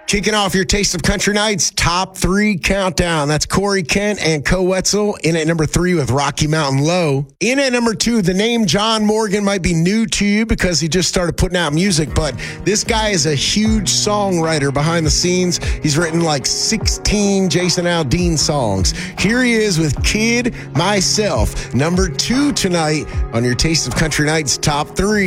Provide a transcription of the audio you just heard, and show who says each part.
Speaker 1: Kicking off your Taste of Country Nights top 3 countdown. That's Corey Kent and Co Wetzel in at number 3 with Rocky Mountain Low. In at number 2, the name John Morgan might be new to you because he just started putting out music, but this guy is a huge songwriter behind the scenes. He's written like 16 Jason Aldean songs. Here he is with Kid Myself, number 2 tonight on your Taste of Country Nights top 3.